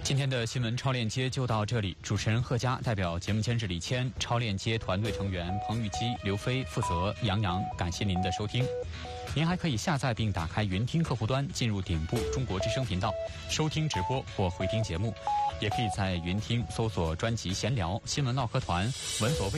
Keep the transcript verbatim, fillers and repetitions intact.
今天的新闻超链接就到这里，主持人贺佳代表节目监制李谦、超链接团队成员彭玉基、刘飞、负责杨洋，感谢您的收听。您还可以下载并打开云听客户端，进入顶部中国之声频道，收听直播或回听节目。也可以在云听搜索专辑闲聊、新闻唠嗑团、闻所未